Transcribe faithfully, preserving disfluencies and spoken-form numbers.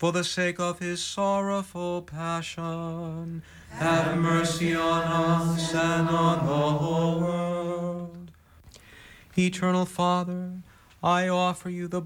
for the sake of his sorrowful passion, have mercy on us and on the whole world. Eternal Father, I offer you the